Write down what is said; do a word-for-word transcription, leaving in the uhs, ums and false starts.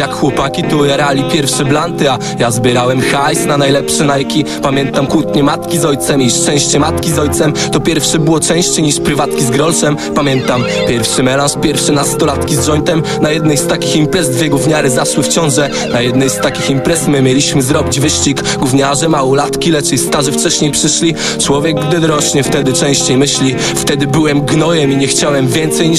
Jak chłopaki tu jarali pierwsze blanty, a ja zbierałem hajs na najlepsze Nike. Pamiętam kłótnie matki z ojcem i szczęście matki z ojcem. To pierwsze było częściej niż prywatki z grolszem. Pamiętam pierwszy melanż, pierwsze nastolatki z jointem. Na jednej z takich imprez dwie gówniary zaszły w ciążę. Na jednej z takich imprez my mieliśmy zrobić wyścig. Gówniarze, małolatki, lecz i starzy wcześniej przyszli. Człowiek gdy rośnie wtedy częściej myśli. Wtedy byłem gnojem i nie chciałem więcej niż